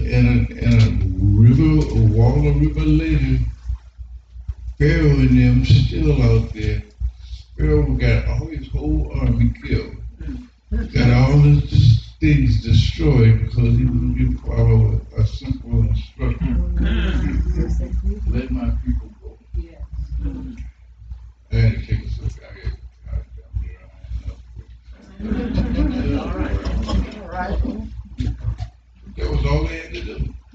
and a river, a Waller River later, Pharaoh and them still out there. Pharaoh got all his whole army killed, got all his things destroyed because he didn't follow a simple instruction. Let my people go. I had to take a look. That was all they had to do.